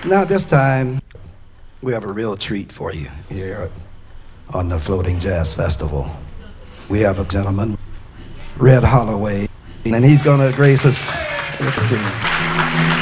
Now this time, we have a real treat for you here on the Floating Jazz Festival. We have a gentleman, Red Holloway, and he's gonna grace us with the tune.